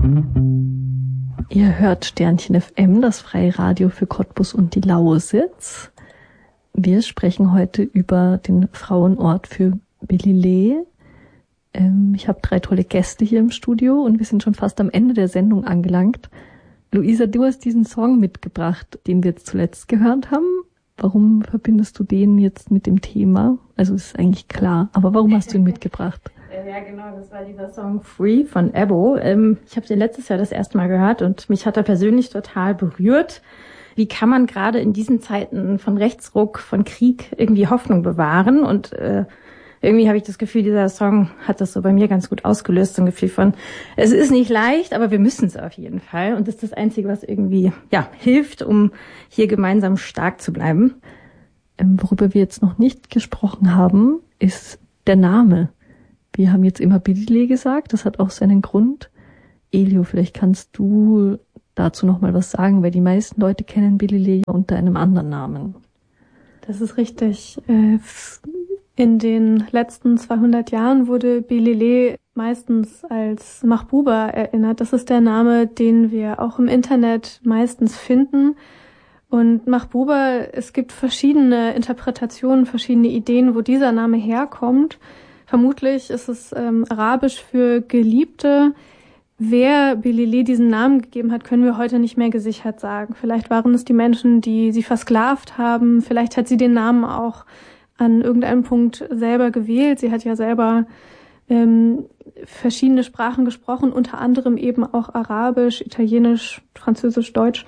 Ihr hört Sternchen FM, das freie Radio für Cottbus und die Lausitz. Wir sprechen heute über den Frauenort für Billy Lee. Ich habe 3 tolle Gäste hier im Studio und wir sind schon fast am Ende der Sendung angelangt. Luisa, du hast diesen Song mitgebracht, den wir jetzt zuletzt gehört haben. Warum verbindest du den jetzt mit dem Thema? Also ist eigentlich klar, aber warum hast du ihn mitgebracht? Ja, genau, das war dieser Song Free von Ebo. Ich habe den letztes Jahr das erste Mal gehört und mich hat er persönlich total berührt. Wie kann man gerade in diesen Zeiten von Rechtsruck, von Krieg irgendwie Hoffnung bewahren? Und irgendwie habe ich das Gefühl, dieser Song hat das so bei mir ganz gut ausgelöst, so ein Gefühl von, es ist nicht leicht, aber wir müssen es auf jeden Fall. Und das ist das Einzige, was irgendwie hilft, um hier gemeinsam stark zu bleiben. Worüber wir jetzt noch nicht gesprochen haben, ist der Name. Wir haben jetzt immer Billy Lee gesagt, das hat auch seinen Grund. Elio, vielleicht kannst du dazu noch mal was sagen, weil die meisten Leute kennen Billy Lee unter einem anderen Namen. Das ist richtig. In den letzten 200 Jahren wurde Billy Lee meistens als Mahbuba erinnert. Das ist der Name, den wir auch im Internet meistens finden. Und Mahbuba, es gibt verschiedene Interpretationen, verschiedene Ideen, wo dieser Name herkommt. Vermutlich ist es arabisch für Geliebte. Wer Billy Lee diesen Namen gegeben hat, können wir heute nicht mehr gesichert sagen. Vielleicht waren es die Menschen, die sie versklavt haben. Vielleicht hat sie den Namen auch an irgendeinem Punkt selber gewählt. Sie hat ja selber verschiedene Sprachen gesprochen, unter anderem eben auch Arabisch, Italienisch, Französisch, Deutsch.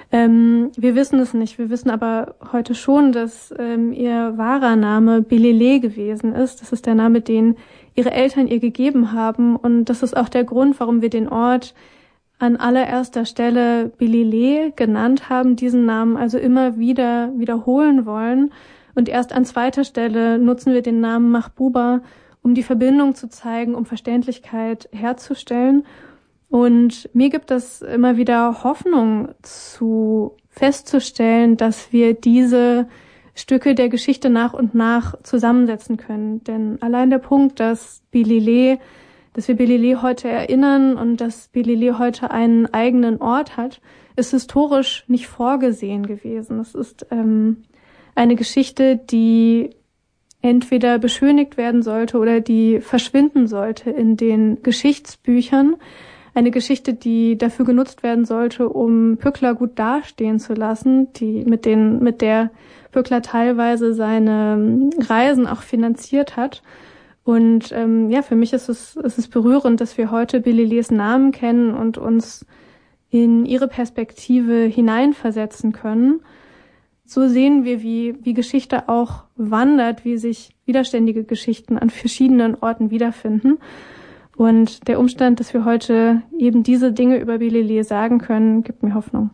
Wir wissen es nicht. Wir wissen aber heute schon, dass ihr wahrer Name Billy Lee gewesen ist. Das ist der Name, den ihre Eltern ihr gegeben haben. Und das ist auch der Grund, warum wir den Ort an allererster Stelle Billy Lee genannt haben, diesen Namen also immer wieder wiederholen wollen. Und erst an zweiter Stelle nutzen wir den Namen Mahbuba, um die Verbindung zu zeigen, um Verständlichkeit herzustellen. Und mir gibt es immer wieder Hoffnung festzustellen, dass wir diese Stücke der Geschichte nach und nach zusammensetzen können. Denn allein der Punkt, dass wir Billy Lee heute erinnern und dass Billy Lee heute einen eigenen Ort hat, ist historisch nicht vorgesehen gewesen. Es ist eine Geschichte, die entweder beschönigt werden sollte oder die verschwinden sollte in den Geschichtsbüchern. Eine Geschichte, die dafür genutzt werden sollte, um Pückler gut dastehen zu lassen, mit der Pückler teilweise seine Reisen auch finanziert hat. Und für mich ist es berührend, dass wir heute Billy Lees Namen kennen und uns in ihre Perspektive hineinversetzen können. So sehen wir, wie Geschichte auch wandert, wie sich widerständige Geschichten an verschiedenen Orten wiederfinden. Und der Umstand, dass wir heute eben diese Dinge über Billy Lee sagen können, gibt mir Hoffnung.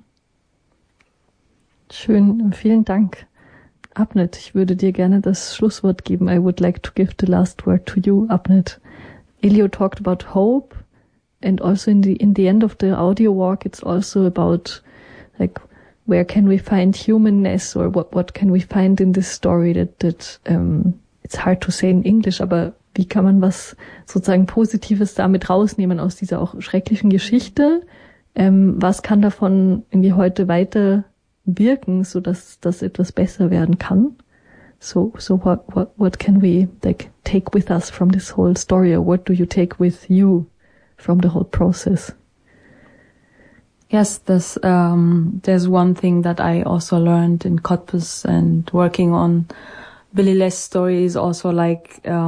Schön, vielen Dank. Abnet, ich würde dir gerne das Schlusswort geben. I would like to give the last word to you, Abnet. Elio talked about hope, and also in the end of the audio walk, it's also about like where can we find humanness, or what can we find in this story that it's hard to say in English, aber wie kann man was sozusagen Positives damit rausnehmen aus dieser auch schrecklichen Geschichte? Was kann davon irgendwie heute weiter wirken, so dass das etwas besser werden kann? So what can we like take with us from this whole story, or what do you take with you from the whole process? Yes, there's one thing that I also learned in Cottbus and working on Billy Lee's story is also like there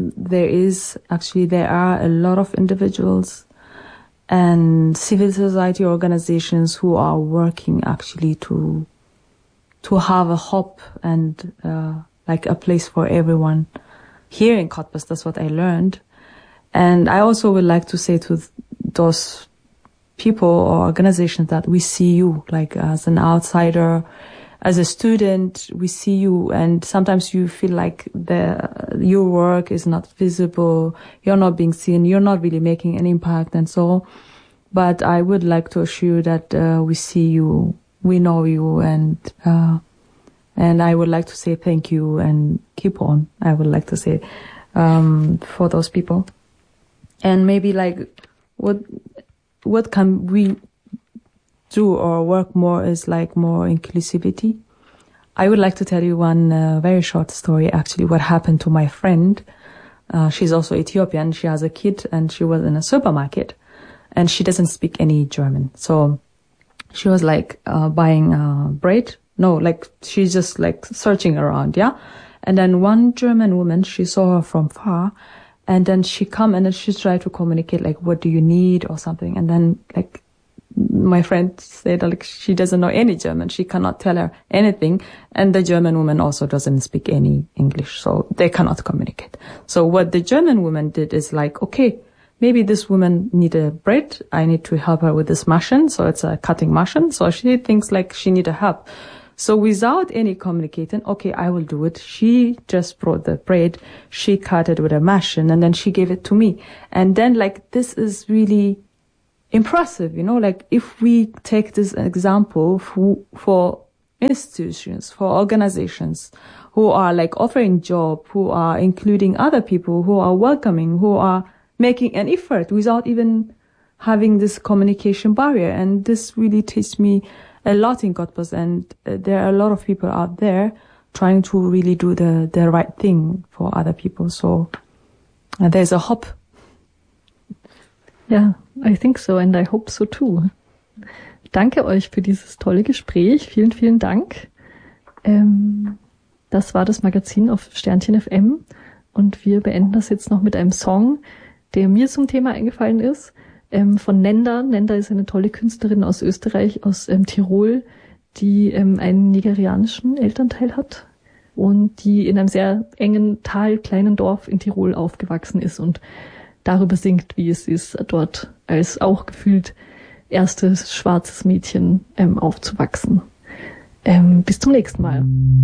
are a lot of individuals and civil society organizations who are working actually to have a hope and like a place for everyone here in Cottbus. That's what I learned. And I also would like to say to those people or organizations that we see you, like as an outsider, as a student, we see you, and sometimes you feel like your work is not visible, you're not being seen, you're not really making an impact and so. But I would like to assure you that we see you, we know you, and I would like to say thank you and keep on. I would like to say for those people. And maybe like what what can we do or work more is like more inclusivity. I would like to tell you one very short story, actually, what happened to my friend. She's also Ethiopian. She has a kid and she was in a supermarket and she doesn't speak any German. So she was like buying bread. No, like she's just like searching around, yeah? And then one German woman, she saw her from far and then she come and then she tried to communicate like, what do you need or something? And then like my friend said like she doesn't know any German. She cannot tell her anything. And the German woman also doesn't speak any English. So they cannot communicate. So what the German woman did is like, okay, maybe this woman need a bread. I need to help her with this machine. So it's a cutting machine. So she thinks like she need a help. So without any communicating, okay, I will do it. She just brought the bread. She cut it with a machine and then she gave it to me. And then like, this is really impressive, you know, like if we take this example for institutions, for organizations who are like offering job, who are including other people, who are welcoming, who are making an effort without even having this communication barrier. And this really teaches me a lot in Cottbus, and there are a lot of people out there trying to really do the right thing for other people. So there's a hope. Ja, I think so and I hope so too. Danke euch für dieses tolle Gespräch. Vielen, vielen Dank. Das war das Magazin auf Sternchen FM und wir beenden das jetzt noch mit einem Song, der mir zum Thema eingefallen ist, von Nenda. Nenda ist eine tolle Künstlerin aus Österreich, aus Tirol, die einen nigerianischen Elternteil hat und die in einem sehr engen Tal, kleinen Dorf in Tirol aufgewachsen ist und darüber singt, wie es ist, dort als auch gefühlt erstes schwarzes Mädchen aufzuwachsen. Bis zum nächsten Mal.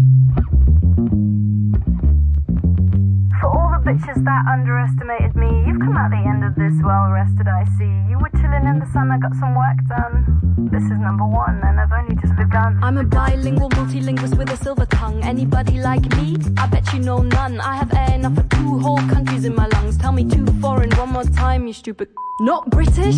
For all the bitches that underestimated me, you've come out the end of this well rested, I see. You were chilling in the sun, I got some work done. This is number one and I've only just begun. I'm a bilingual multilingualist with a silver tongue. Anybody like me? I bet you know none. I have air enough for 2 whole countries in my lungs. Tell me 2 foreign one more time, you stupid. Not British?